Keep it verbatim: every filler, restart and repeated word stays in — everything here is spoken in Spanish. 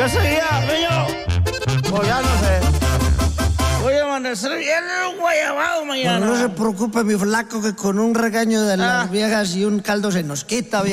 ¿Qué seguía, niño? Pues ya no sé. Voy a amanecer bien un guayabado mañana. Bueno, no se preocupe, mi flaco, que con un regaño de las Ah. viejas y un caldo se nos quita,